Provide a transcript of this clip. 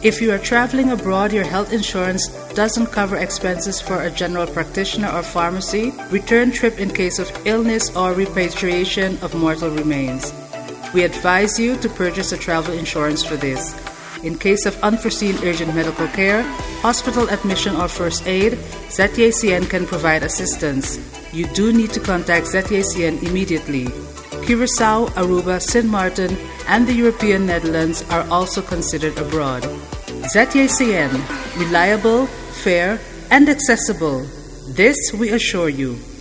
If you are traveling abroad, your health insurance doesn't cover expenses for a general practitioner or pharmacy, return trip in case of illness, or repatriation of mortal remains. We advise you to purchase a travel insurance for this. In case of unforeseen urgent medical care, hospital admission, or first aid, ZTACN can provide assistance. You do need to contact ZTACN immediately. Curaçao, Aruba, Sint Maarten, and the European Netherlands are also considered abroad. ZTACN, reliable, fair, and accessible. This we assure you.